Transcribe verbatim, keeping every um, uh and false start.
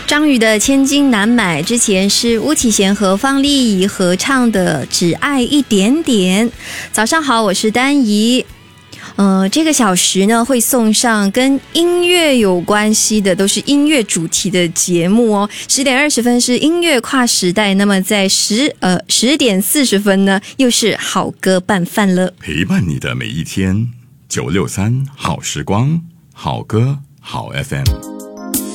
张宇的《千金难买》之前是巫启贤和方丽仪合唱的《只爱一点点》。早上好，我是丹怡。呃，这个小时呢会送上跟音乐有关系的，都是音乐主题的节目哦。十点二十分是音乐跨时代，那么在十呃十点四十分呢，又是好歌拌饭了， 陪伴你的每一天。九六三好时光，好歌好 F M。